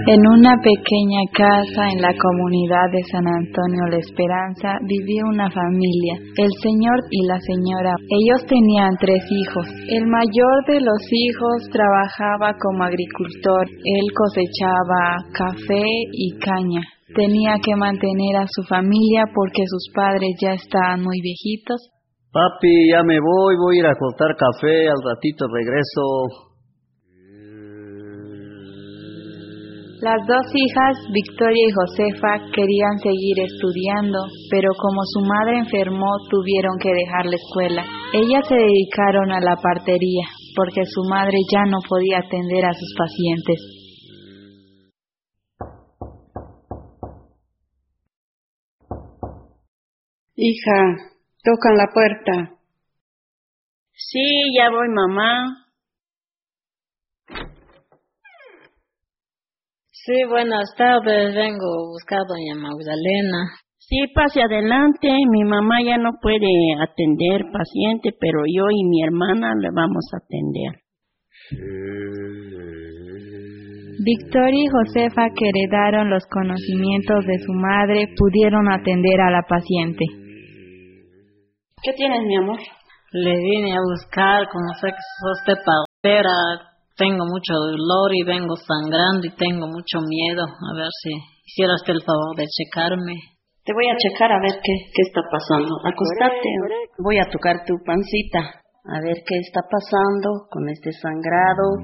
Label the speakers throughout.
Speaker 1: En una pequeña casa en la comunidad de San Antonio La Esperanza vivía una familia, el señor y la señora. Ellos tenían 3 hijos. El mayor de los hijos trabajaba como agricultor. Él cosechaba café y caña. Tenía que mantener a su familia porque sus padres ya estaban muy viejitos.
Speaker 2: Papi, ya me voy a ir a cortar café, al ratito regreso.
Speaker 1: Las 2 hijas, Victoria y Josefa, querían seguir estudiando, pero como su madre enfermó, tuvieron que dejar la escuela. Ellas se dedicaron a la partería, porque su madre ya no podía atender a sus pacientes.
Speaker 3: Hija, tocan la puerta.
Speaker 4: Sí, ya voy, mamá.
Speaker 5: Sí, buenas tardes, vengo a buscar a doña Magdalena.
Speaker 4: Sí, pase adelante, mi mamá ya no puede atender paciente, pero yo y mi hermana le vamos a atender.
Speaker 1: Victoria y Josefa, que heredaron los conocimientos de su madre, pudieron atender a la paciente.
Speaker 3: ¿Qué tienes, mi amor?
Speaker 5: Le vine a buscar, como sé que sos de partera. Tengo mucho dolor y vengo sangrando y tengo mucho miedo. A ver si hicieras el favor de checarme.
Speaker 3: Te voy a checar a ver qué está pasando. Acostate, voy a tocar tu pancita. A ver qué está pasando con este sangrado.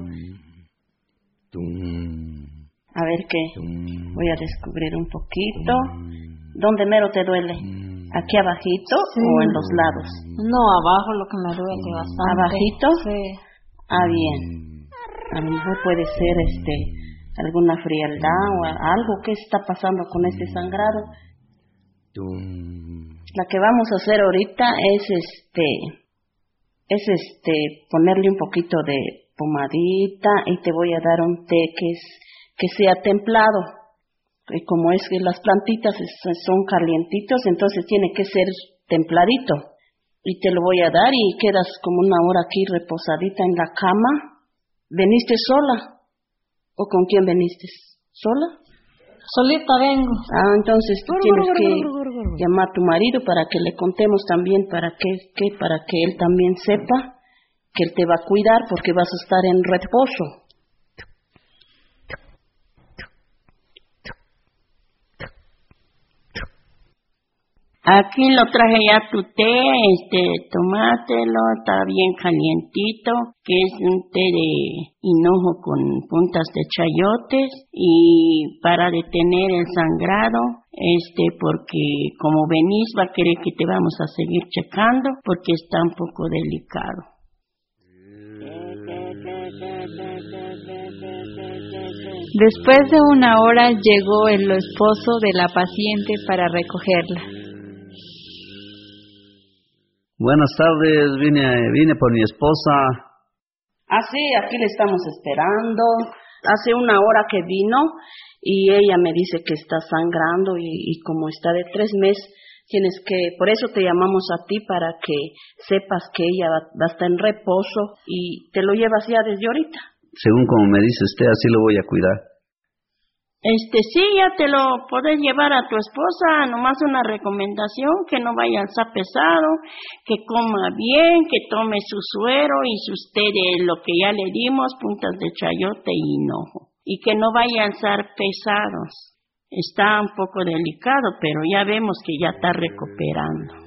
Speaker 3: A ver qué. Voy a descubrir un poquito. ¿Dónde mero te duele? ¿Aquí abajito o en los lados?
Speaker 5: No, abajo lo que me duele bastante.
Speaker 3: ¿Abajito?
Speaker 5: Sí.
Speaker 3: Ah, bien. A lo mejor puede ser alguna frialdad o algo que está pasando con este sangrado. La que vamos a hacer ahorita es ponerle un poquito de pomadita y te voy a dar un té que sea templado. Y como es que las plantitas son calientitos, entonces tiene que ser templadito. Y te lo voy a dar y quedas como una hora aquí reposadita en la cama. ¿Veniste sola? ¿O con quién veniste? ¿Sola?
Speaker 5: Solita vengo.
Speaker 3: Ah, entonces tú tienes que llamar a tu marido para que le contemos también para que él también sepa que él te va a cuidar porque vas a estar en reposo.
Speaker 4: Aquí lo traje ya tu té, tomátelo, está bien calientito, que es un té de hinojo con puntas de chayotes y para detener el sangrado, porque como venís va a querer que te vamos a seguir checando porque está un poco delicado.
Speaker 1: Después de una hora llegó el esposo de la paciente para recogerla.
Speaker 2: Buenas tardes, vine por mi esposa.
Speaker 3: Ah, sí, aquí le estamos esperando. Hace una hora que vino y ella me dice que está sangrando y como está de 3 meses, por eso te llamamos a ti para que sepas que ella va a estar en reposo y te lo llevas ya desde ahorita.
Speaker 2: Según como me dice usted, así lo voy a cuidar.
Speaker 4: Sí, ya te lo podés llevar a tu esposa, nomás una recomendación, que no vaya a estar pesado, que coma bien, que tome su suero y sus té de lo que ya le dimos, puntas de chayote y hinojo, y que no vayan a estar pesados. Está un poco delicado, pero ya vemos que ya está recuperando.